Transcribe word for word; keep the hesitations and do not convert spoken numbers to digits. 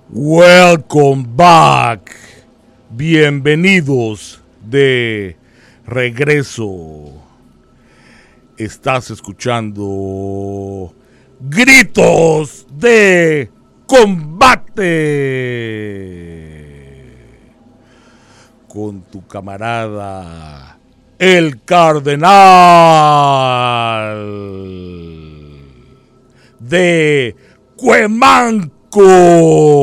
Welcome back. Bienvenidos de regreso. Estás escuchando Gritos de Combate con tu camarada el Cardenal de Cuemanco.